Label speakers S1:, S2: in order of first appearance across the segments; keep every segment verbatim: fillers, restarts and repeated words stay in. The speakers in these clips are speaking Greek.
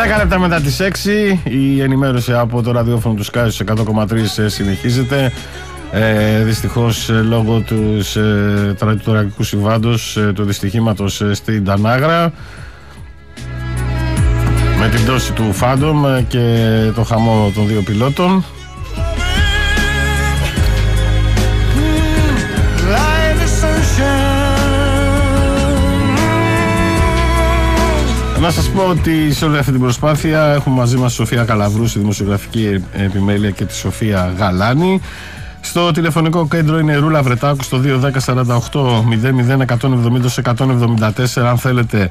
S1: δέκα λεπτά μετά τις έξι, η ενημέρωση από το ραδιόφωνο του Sky στους εκατό κόμμα τρία συνεχίζεται. Ε, δυστυχώς λόγω του ε, τραγικού συμβάντος, ε, του δυστυχήματος ε, στην Τανάγρα, με την πτώση του Phantom και το χαμό των δύο πιλότων. Να σας πω ότι σε όλη αυτή την προσπάθεια έχουμε μαζί μας τη Σοφία Καλαβρού στη δημοσιογραφική επιμέλεια και τη Σοφία Γαλάνη. Στο τηλεφωνικό κέντρο είναι η Ρούλα Βρετάκου στο δύο ένα μηδέν σαράντα οκτώ μηδέν μηδέν εκατόν εβδομήντα εκατόν εβδομήντα τέσσερα. Αν θέλετε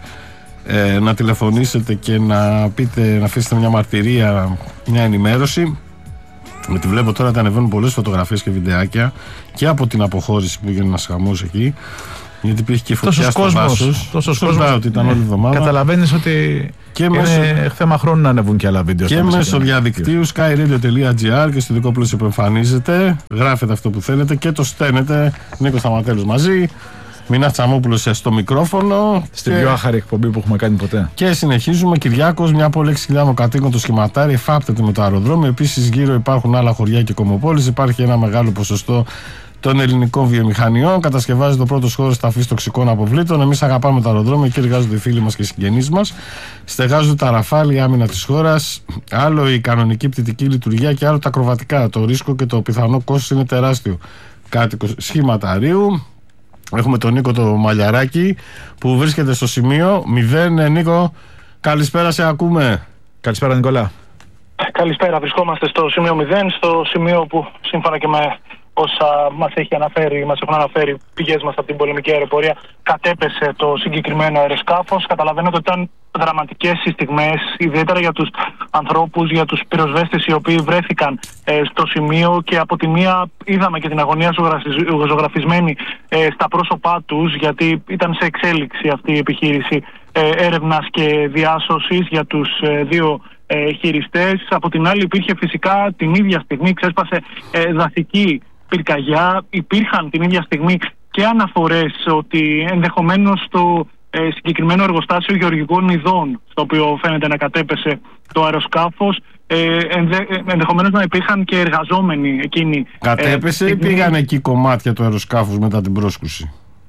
S1: ε, να τηλεφωνήσετε και να πείτε, να αφήσετε μια μαρτυρία, μια ενημέρωση. Γιατί βλέπω τώρα ότι ανεβαίνουν πολλές φωτογραφίες και βιντεάκια και από την αποχώρηση που έγινε ένας χαμός εκεί. Γιατί υπήρχε και φωτιά στο δάσος. Τόσος κόσμος ότι ήταν όλη εβδομάδα.
S2: Καταλαβαίνεις ότι και είναι μέσω... θέμα χρόνου να ανεβούν και άλλα βίντεο.
S1: Και μέσω διαδικτύου skyradio τελεία gr και στο δικό πλαίσιο που εμφανίζεται. Γράφετε αυτό που θέλετε και το στέλνετε. Νίκος Σταματέλος μαζί. Μινάς Τσαμόπουλος στο μικρόφωνο.
S2: Στην
S1: και...
S2: πιο άχαρη εκπομπή που έχουμε κάνει ποτέ.
S1: Και συνεχίζουμε. Κυριάκος, μια από έξι χιλιάδες κατοίκων το σχηματάρι, εφάπτεται με το αεροδρόμιο. Επίσης, γύρω υπάρχουν άλλα χωριά και κομμοπόλεις. Υπάρχει ένα μεγάλο ποσοστό των ελληνικών βιομηχανιών. Κατασκευάζεται ο πρώτος χώρος ταφής τοξικών αποβλήτων. Εμείς αγαπάμε το αεροδρόμιο και εργάζονται οι φίλοι μας και οι συγγενείς μας. Στεγάζονται τα ραφάλ, η άμυνα της χώρας. Άλλο η κανονική πτυτική λειτουργία και άλλο τα ακροβατικά. Το ρίσκο και το πιθανό κόστος είναι τεράστιο. Κάτοικος σχηματαρίου. Έχουμε τον Νίκο το Μαλιαράκη που βρίσκεται στο σημείο μηδέν. Νίκο, καλησπέρα, σε ακούμε.
S2: Καλησπέρα, Νικόλα.
S3: Καλησπέρα, βρισκόμαστε στο σημείο μηδέν, στο σημείο που σύμφωνα και με όσα μας έχει αναφέρει, μας έχουν αναφέρει πηγές μας από την πολεμική αεροπορία, κατέπεσε το συγκεκριμένο αεροσκάφος. Καταλαβαίνετε ότι ήταν δραματικές οι στιγμές, ιδιαίτερα για τους ανθρώπους, για τους πυροσβέστες οι οποίοι βρέθηκαν ε, στο σημείο, και από τη μία είδαμε και την αγωνία ζωγραφισμένη ε, στα πρόσωπά τους, γιατί ήταν σε εξέλιξη αυτή η επιχείρηση ε, έρευνας και διάσωσης για τους ε, δύο ε, χειριστές. Από την άλλη υπήρχε φυσικά την ίδια στιγμή, ξέσπασε ε, δασική πυρκαγιά. Υπήρχαν την ίδια στιγμή και αναφορές ότι ενδεχομένως το ε, συγκεκριμένο εργοστάσιο γεωργικών ειδών, στο οποίο φαίνεται να κατέπεσε το αεροσκάφος, ε, ενδε, ενδεχομένως να υπήρχαν και εργαζόμενοι εκείνοι.
S1: Κατέπεσε ε, ή πήγαν εκεί κομμάτια του αεροσκάφους μετά την πρόσκουση?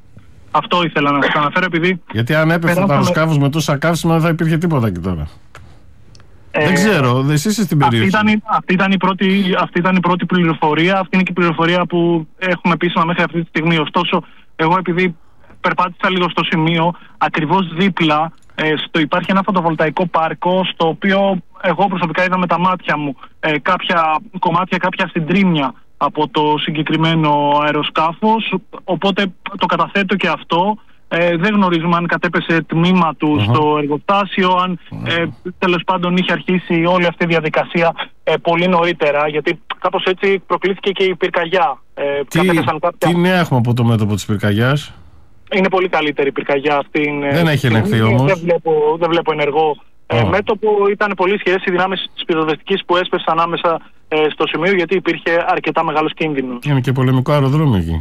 S3: Αυτό ήθελα να σας αναφέρω, επειδή...
S1: Γιατί αν έπεφτε το αεροσκάφος με τόσα καύσιμα δεν θα υπήρχε τίποτα εκεί τώρα. Δεν ξέρω, εσείς είστε στην περιοχή.
S3: Αυτή ήταν, αυτή, ήταν η πρώτη, αυτή ήταν η πρώτη πληροφορία, αυτή είναι και η πληροφορία που έχουμε επίσημα μέχρι αυτή τη στιγμή. Ωστόσο, εγώ επειδή περπάτησα λίγο στο σημείο, ακριβώς δίπλα ε, στο, υπάρχει ένα φωτοβολταϊκό πάρκο, στο οποίο εγώ προσωπικά είδα με τα μάτια μου ε, κάποια κομμάτια, κάποια συντρίμμια από το συγκεκριμένο αεροσκάφος, οπότε το καταθέτω και αυτό. Ε, δεν γνωρίζουμε αν κατέπεσε τμήμα του uh-huh. στο εργοστάσιο, αν uh-huh. ε, τέλος πάντων είχε αρχίσει όλη αυτή η διαδικασία ε, πολύ νωρίτερα, γιατί κάπως έτσι προκλήθηκε και η πυρκαγιά. Ε,
S1: τι, κάποια... τι νέα έχουμε από το μέτωπο της πυρκαγιάς? Είναι
S3: πολύ καλύτερη η πυρκαγιά αυτή.
S1: Δεν έχει ελεγχθεί όμως.
S3: Δεν βλέπω, δεν βλέπω ενεργό ε, oh. μέτωπο. Ήταν πολύ ισχυρές οι δυνάμεις της πυροσβεστικής που έσπεσαν ανάμεσα ε, στο σημείο, γιατί υπήρχε αρκετά μεγάλος κίνδυνος.
S1: Είναι και πολεμικό αεροδρόμιο εκεί.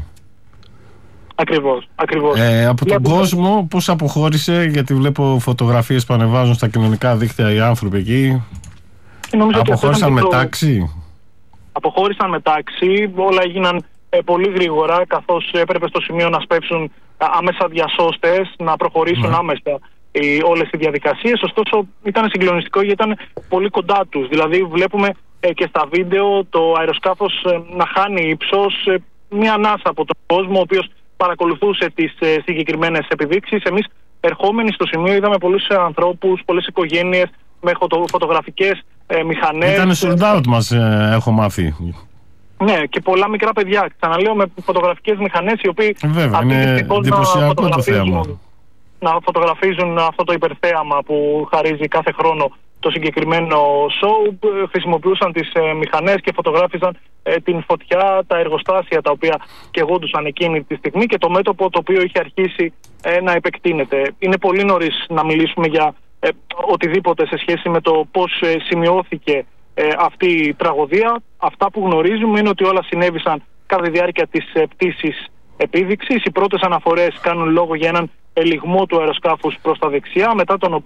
S3: Ακριβώς, ακριβώς.
S1: Ε, από τον βλέπω... κόσμο πώς αποχώρησε? Γιατί βλέπω φωτογραφίες που ανεβάζουν στα κοινωνικά δίκτυα οι άνθρωποι εκεί. Αποχώρησαν με τάξη.
S3: Αποχώρησαν με τάξη, όλα έγιναν ε, πολύ γρήγορα, καθώς έπρεπε στο σημείο να σπεύσουν άμεσα διασώστες, να προχωρήσουν ναι. άμεσα οι, όλες οι διαδικασίες. Ωστόσο ήταν συγκλονιστικό γιατί ήταν πολύ κοντά τους. Δηλαδή βλέπουμε ε, και στα βίντεο το αεροσκάφος ε, να χάνει ύψος, ε, μία ανάσα από τον κόσμο ο οποίος παρακολουθούσε τις ε, συγκεκριμένες επιδείξεις. Εμείς ερχόμενοι στο σημείο είδαμε πολλούς ε, ανθρώπους, πολλές οικογένειες με φωτο, φωτογραφικές ε, μηχανές.
S1: Ήταν sold out μας, ε, έχω μάθει.
S3: Ναι, και πολλά μικρά παιδιά. Ξαναλέω, με φωτογραφικές μηχανές οι οποίοι
S1: βέβαια, είναι εντυπωσιακό το θέαμα.
S3: Να φωτογραφίζουν αυτό το υπερθέαμα που χαρίζει κάθε χρόνο το συγκεκριμένο show. Χρησιμοποιούσαν τις ε, μηχανές και φωτογράφιζαν ε, την φωτιά, τα εργοστάσια τα οποία καιγόντουσαν εκείνη τη στιγμή και το μέτωπο το οποίο είχε αρχίσει ε, να επεκτείνεται. Είναι πολύ νωρίς να μιλήσουμε για ε, οτιδήποτε σε σχέση με το πώς ε, σημειώθηκε ε, αυτή η τραγωδία. Αυτά που γνωρίζουμε είναι ότι όλα συνέβησαν κατά τη διάρκεια της ε, πτήσης επίδειξης. Οι πρώτες αναφορές κάνουν λόγο για έναν ελιγμό του αεροσκάφους προς τα δεξιά, μετά τον οποίο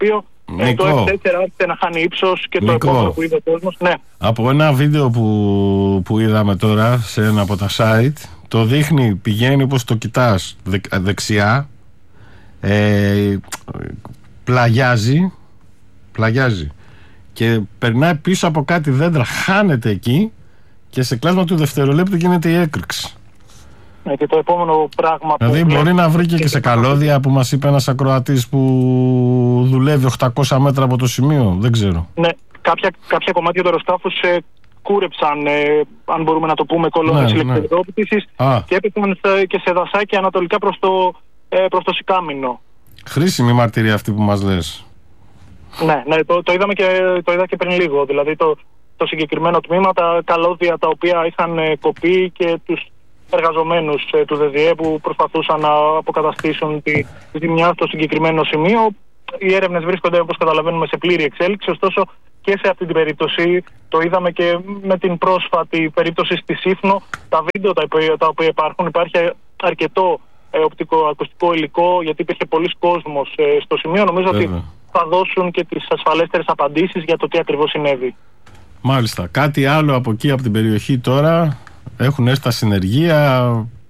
S3: Ε, το εφ τέσσερα άρχισε να χάνει ύψος και Νίκο, το επόμενο που είδε ο κόσμος. Ναι.
S1: Από ένα βίντεο που, που είδαμε τώρα σε ένα από τα site, το δείχνει, πηγαίνει όπως το κοιτάς δε, δεξιά, ε, πλαγιάζει, πλαγιάζει και περνάει πίσω από κάτι δέντρα, χάνεται εκεί και σε κλάσμα του δευτερολέπτου γίνεται η έκρηξη.
S3: Ναι, και το επόμενο πράγμα
S1: δηλαδή
S3: που...
S1: μπορεί να βρει και, και σε καλώδια που μας είπε ένας ακροατής που δουλεύει οκτακόσια μέτρα από το σημείο, δεν ξέρω.
S3: Ναι, κάποια, κάποια κομμάτια του αεροσκάφους ε, κούρεψαν, ε, αν μπορούμε να το πούμε, κολόνες ναι, ηλεκτροδότησης ναι. και έπαιξαν και σε δασάκια ανατολικά προς το, ε, προς το Σικάμινο.
S1: Χρήσιμη μαρτυρία αυτή που μας λες.
S3: Ναι, ναι το, το, είδαμε και, το είδα και πριν λίγο. Δηλαδή το, το συγκεκριμένο τμήμα, τα καλώδια τα οποία είχαν ε, κοπεί και τους εργαζομένους ε, του ΔΔΕ που προσπαθούσαν να αποκαταστήσουν τη, τη ζημιά στο συγκεκριμένο σημείο. Οι έρευνες βρίσκονται, όπως καταλαβαίνουμε, σε πλήρη εξέλιξη, ωστόσο και σε αυτή την περίπτωση το είδαμε και με την πρόσφατη περίπτωση στη Σύφνο. Τα βίντεο τα, τα οποία υπάρχουν, υπάρχει αρκετό ε, οπτικοακουστικό υλικό, γιατί υπήρχε πολλής κόσμος ε, στο σημείο. Νομίζω Βέβαια. ότι θα δώσουν και τις ασφαλέστερες απαντήσεις για το τι ακριβώς συνέβη.
S1: Μάλιστα. Κάτι άλλο από εκεί, από την περιοχή τώρα, έχουν έρθει τα συνεργεία.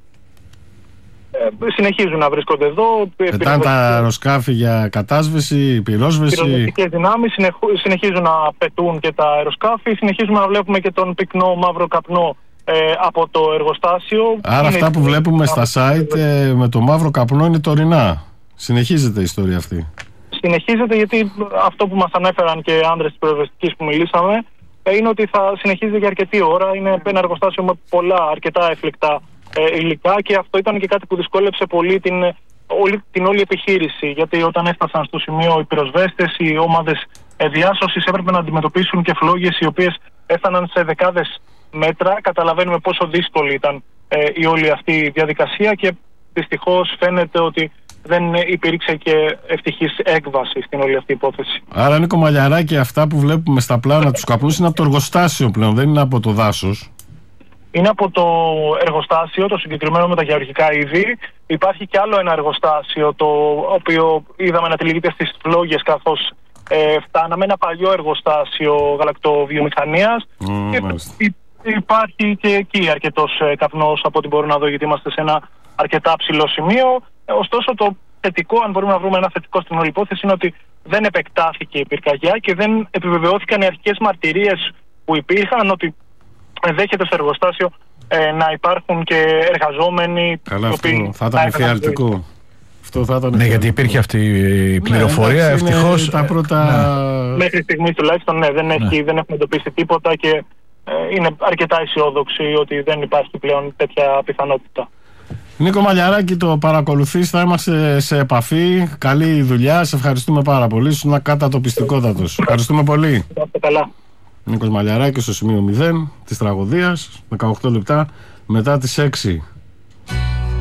S3: Ε, συνεχίζουν να βρίσκονται εδώ.
S1: Πετάνε τα αεροσκάφη για κατάσβεση, πυρόσβεση. Οι
S3: πυροσβεστικές δυνάμεις συνεχίζουν να πετούν και τα αεροσκάφη. Συνεχίζουμε να βλέπουμε και τον πυκνό μαύρο καπνό ε, από το εργοστάσιο.
S1: Άρα είναι αυτά που βλέπουμε στα site ε, με το μαύρο καπνό είναι τωρινά. Συνεχίζεται η ιστορία αυτή.
S3: Συνεχίζεται γιατί αυτό που μας ανέφεραν και άνδρες της πυροσβεστικής που μιλήσαμε ε, είναι ότι θα συνεχίζεται για αρκετή ώρα. Είναι ένα εργοστάσιο με πολλά αρκετά εφλικτά ε, υλικά και αυτό ήταν και κάτι που δυσκόλεψε πολύ την, όλη, την όλη επιχείρηση. Γιατί όταν έφτασαν στο σημείο οι πυροσβέστες, οι ομάδες ε, διάσωσης έπρεπε να αντιμετωπίσουν και φλόγες οι οποίες έφταναν σε δεκάδες μέτρα. Καταλαβαίνουμε πόσο δύσκολη ήταν ε, η όλη αυτή η διαδικασία και δυστυχώς φαίνεται ότι δεν υπήρξε και ευτυχής έκβαση στην όλη αυτή η υπόθεση.
S1: Άρα, Νίκο Μαλιαράκη, αυτά που βλέπουμε στα πλάνα τους καπνούς είναι από το εργοστάσιο πλέον, δεν είναι από το δάσος.
S3: Είναι από το εργοστάσιο, το συγκεκριμένο με τα γεωργικά είδη. Υπάρχει και άλλο ένα εργοστάσιο, το οποίο είδαμε να τυλίγεται στις φλόγες καθώς ε, φτάναμε, ένα παλιό εργοστάσιο γαλακτοβιομηχανίας. Mm, και υ, υπάρχει και εκεί αρκετός ε, καπνός από ό,τι μπορώ να δω, γιατί είμαστε σε ένα αρκετά ψηλό σημείο. Ωστόσο, το θετικό, αν μπορούμε να βρούμε ένα θετικό στην όλη υπόθεση, είναι ότι δεν επεκτάθηκε η πυρκαγιά και δεν επιβεβαιώθηκαν οι αρχικές μαρτυρίες που υπήρχαν ότι δέχεται στο εργοστάσιο ε, να υπάρχουν και εργαζόμενοι.
S1: Καλά, αυτό θα ήταν εφιαλτικό. Αυτό θα ήταν.
S2: Ναι, γιατί υπήρχε αυτή η πληροφορία. Ναι, ευτυχώς.
S1: Τα πρώτα...
S3: ναι. Μέχρι στιγμή τουλάχιστον ναι, δεν, ναι. Έχει, δεν έχουμε εντοπίσει τίποτα και ε, είναι αρκετά αισιόδοξοι ότι δεν υπάρχει πλέον τέτοια πιθανότητα.
S1: Νίκο Μαλιαράκη, το παρακολουθείς, θα είμαστε σε επαφή. Καλή δουλειά, σε ευχαριστούμε πάρα πολύ. Σου είναι κατατοπιστικότατος. Ευχαριστούμε πολύ.
S3: Καλά.
S1: Νίκος Μαλιαράκης στο σημείο μηδέν της τραγωδίας, δεκαοκτώ λεπτά μετά τις έξι.